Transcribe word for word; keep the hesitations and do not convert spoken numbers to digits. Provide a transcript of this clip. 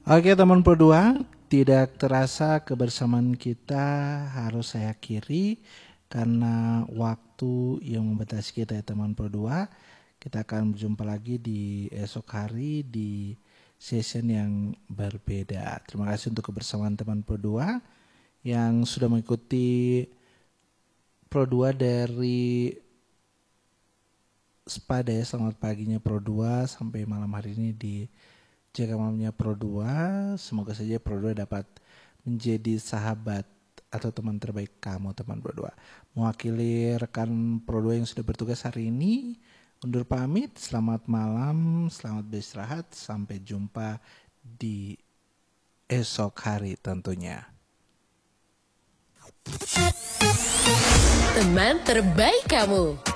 Oke teman Pro dua, tidak terasa kebersamaan kita harus saya akhiri karena waktu yang membatasi kita ya teman Pro dua. Kita akan berjumpa lagi di esok hari di session yang berbeda. Terima kasih untuk kebersamaan teman Pro dua yang sudah mengikuti Pro dua dari Spada ya. Selamat paginya Pro dua sampai malam hari ini di Jaga Malamnya Pro dua. Semoga saja Pro dua dapat menjadi sahabat atau teman terbaik kamu teman Pro dua. Mewakili rekan Pro dua yang sudah bertugas hari ini, undur pamit. Selamat malam, selamat beristirahat. Sampai jumpa di esok hari tentunya. Teman terbaik kamu.